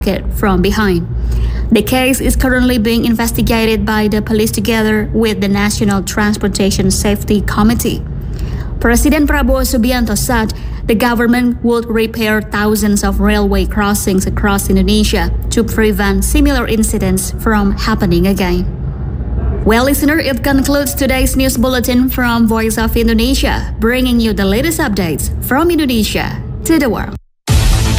from behind. The case is currently being investigated by the police together with the National Transportation Safety Committee. President Prabowo Subianto said the government would repair thousands of railway crossings across Indonesia to prevent similar incidents from happening again. Well, listener, it concludes today's news bulletin from Voice of Indonesia, bringing you the latest updates from Indonesia to the world.